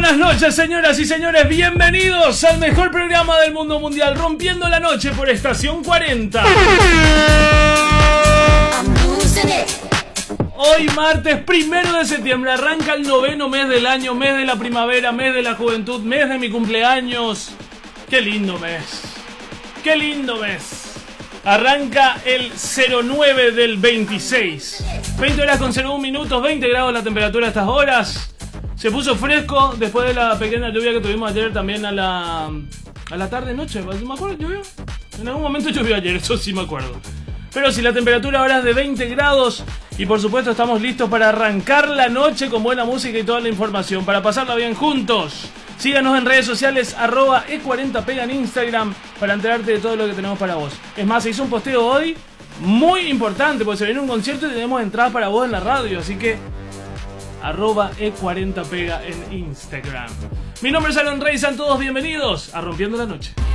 buenas noches, señoras y señores. Bienvenidos al mejor programa del mundo mundial, Rompiendo la Noche por Estación 40. Hoy martes 1 de septiembre arranca el 9º mes del año, mes de la primavera, mes de la juventud, mes de mi cumpleaños. Qué lindo mes. Qué lindo mes. Arranca el 09 del 26. 20 horas con 01 minutos, 20 grados la temperatura a estas horas. Se puso fresco después de la pequeña lluvia que tuvimos ayer también a la tarde-noche. ¿Me acuerdo? ¿Llovió? En algún momento llovió ayer, eso sí me acuerdo. Pero sí, la temperatura ahora es de 20 grados y por supuesto estamos listos para arrancar la noche con buena música y toda la información, para pasarla bien juntos. Síganos en redes sociales, @E40pega en Instagram, para enterarte de todo lo que tenemos para vos. Es más, se hizo un posteo hoy muy importante, porque se viene un concierto y tenemos entradas para vos en la radio, así que @E40pega en Instagram. Mi nombre es Aaron Rey, sean todos bienvenidos a Rompiendo la Noche.